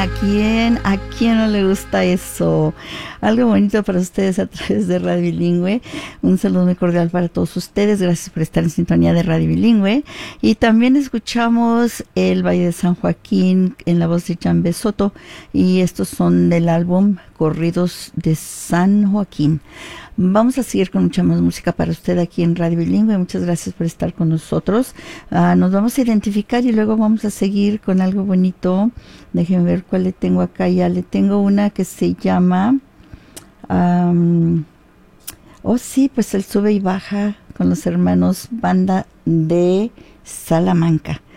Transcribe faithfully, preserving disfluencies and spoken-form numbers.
¿A quién, a quién no le gusta eso? Algo bonito para ustedes a través de Radio Bilingüe. Un saludo muy cordial para todos ustedes. Gracias por estar en sintonía de Radio Bilingüe. Y también escuchamos El Valle de San Joaquín en la voz de Jan B. Soto. Y estos son del álbum Corridos de San Joaquín. Vamos a seguir con mucha más música para usted aquí en Radio Bilingüe. Muchas gracias por estar con nosotros. Uh, nos vamos a identificar y luego vamos a seguir con algo bonito. Déjenme ver cuál le tengo acá. Ya le tengo una que se llama... Um, oh sí, pues el sube y baja con los hermanos Banda de Salamanca.